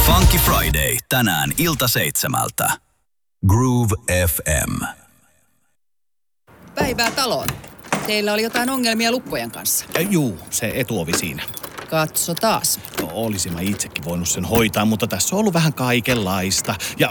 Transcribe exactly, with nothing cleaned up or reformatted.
Funky Friday tänään ilta seitsemältä. Groove F M. Päivää taloon. Teillä oli jotain ongelmia lukkojen kanssa. Äh, juu, se etuovi siinä. Katso taas. No, olisin mä itsekin voinut sen hoitaa, mutta tässä on ollut vähän kaikenlaista. Ja